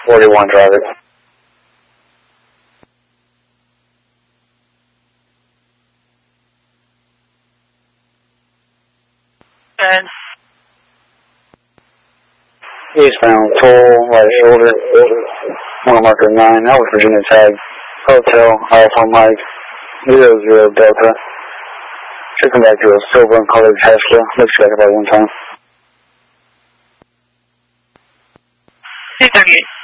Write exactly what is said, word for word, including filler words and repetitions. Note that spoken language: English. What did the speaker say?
forty-one, drive it. And eastbound, toll, right shoulder, mile marker nine, that was Virginia tag, Hotel, Alpha Mike, zero zero Delta. Should come back to a silver and colored Tesla. Looks like about one time. two thirty-eight.